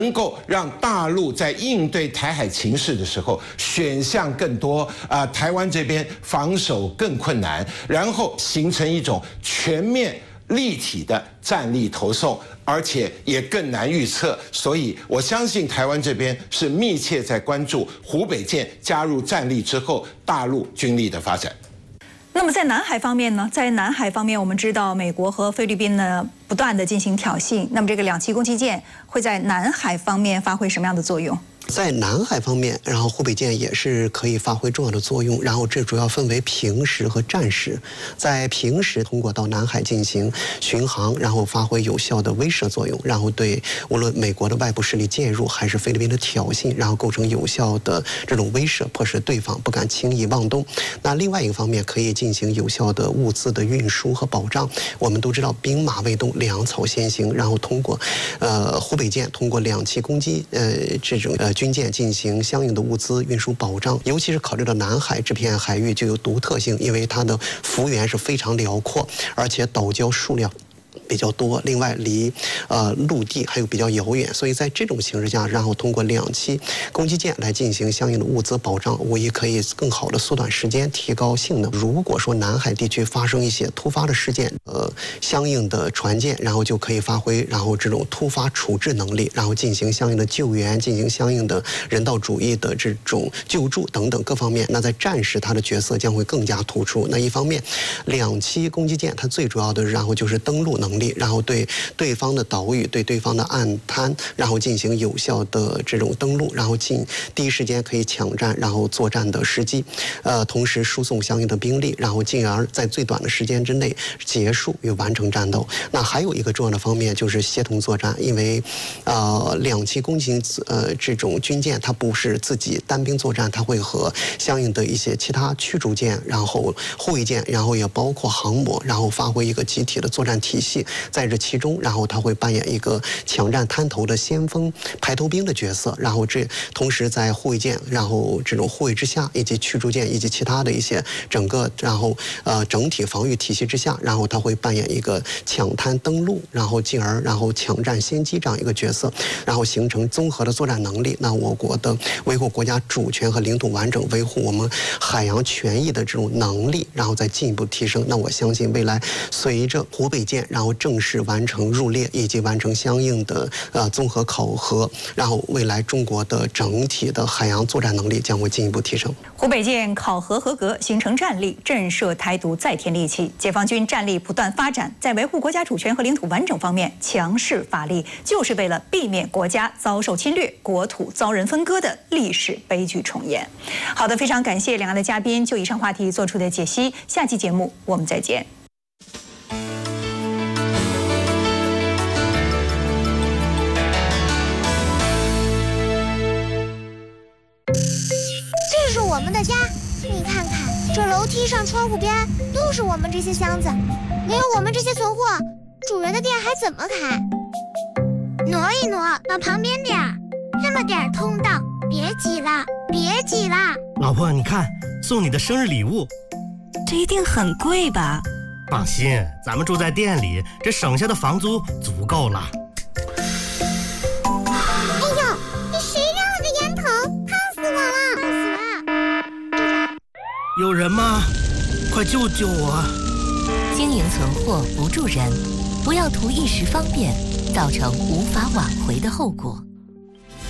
能够让大陆在应对台海情势的时候选项更多台湾这边防守更困难，然后形成一种全面立体的战力投送，而且也更难预测。所以我相信台湾这边是密切在关注湖北舰加入战力之后大陆军力的发展。 那么在南海方面呢？在南海方面，我们知道美国和菲律宾呢不断的进行挑衅。那么这个两栖攻击舰会在南海方面发挥什么样的作用？ 在南海方面，然后湖北舰也是可以发挥重要的作用。然后这主要分为平时和战时。在平时，通过到南海进行巡航，然后发挥有效的威慑作用，然后对无论美国的外部势力介入，还是菲律宾的挑衅，然后构成有效的这种威慑，迫使对方不敢轻易妄动。那另外一个方面，可以进行有效的物资的运输和保障。我们都知道，兵马未动，粮草先行。然后通过湖北舰通过两栖攻击这种军舰进行相应的物资运输保障，尤其是考虑到南海这片海域就有独特性，因为它的幅员是非常辽阔，而且岛礁数量比较多，另外离陆地还有比较遥远，所以在这种形势下，然后通过两栖攻击舰来进行相应的物资保障，无疑可以更好的缩短时间，提高性能。如果说南海地区发生一些突发的事件，相应的船舰然后就可以发挥然后这种突发处置能力，然后进行相应的救援，进行相应的人道主义的这种救助等等各方面。那在战时它的角色将会更加突出。那一方面，两栖攻击舰它最主要的然后就是登陆能力，然后对对方的岛屿、对对方的岸滩，然后进行有效的这种登陆，然后第一时间可以抢占然后作战的时机，同时输送相应的兵力，然后进而在最短的时间之内结束与完成战斗。那还有一个重要的方面就是协同作战，因为两栖攻击这种军舰它不是自己单兵作战，它会和相应的一些其他驱逐舰，然后护卫舰，然后也包括航母，然后发挥一个集体的作战体系。在这其中，然后它会扮演一个抢占滩头的先锋排头兵的角色，然后同时在护卫舰，然后这种护卫之下，以及驱逐舰以及其他的一些整个然后整体防御体系之下，然后它会扮演一个抢滩登陆，然后进而然后抢占先机这样一个角色，然后形成综合的作战能力。那我国的维护国家主权和领土完整，维护我们海洋权益的这种能力，然后再进一步提升。那我相信未来随着湖北舰然后正式完成入列以及完成相应的综合考核，然后未来中国的整体的海洋作战能力将会进一步提升。 湖北舰考核合格，形成战力，震慑台独再添利器。解放军战力不断发展，在维护国家主权和领土完整方面强势发力，就是为了避免国家遭受侵略、国土遭人分割的历史悲剧重演。好的，非常感谢两岸的嘉宾就以上话题做出的解析。下期节目我们再见。 这是我们的家，你看看，这楼梯上、窗户边都是我们这些箱子，没有我们这些存货，主人的店还怎么开？挪一挪到旁边点儿，这么点儿通道，别挤了，别挤了。 老婆，你看，送你的生日礼物， 这一定很贵吧？ 放心，咱们住在店里，这省下的房租足够了。 哎呦，你谁让我的烟头？烫死我了！烫死了！ 有人吗？快救救我！ 经营存货不助人，不要图一时方便，造成无法挽回的后果。